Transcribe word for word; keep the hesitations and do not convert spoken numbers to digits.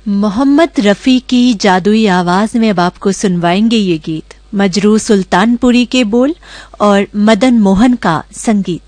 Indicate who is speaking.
Speaker 1: मोहम्मद रफ़ी की जादुई आवाज में अब आपको सुनवाएंगे ये गीत। मजरू सुल्तानपुरी के बोल और मदन मोहन का संगीत।